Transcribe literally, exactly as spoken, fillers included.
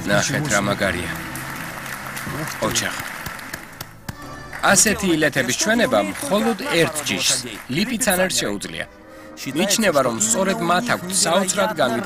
ნახეთ რა მაგარია. ოჩახ. ასეთი ილეთების ჩვენება მხოლოდ ერთ ჯიშს, ლიპიც ან ერთ შეუძლია. მიჩნევა, რომ სწორედ მათ აქვთ საოცრად განვითარებული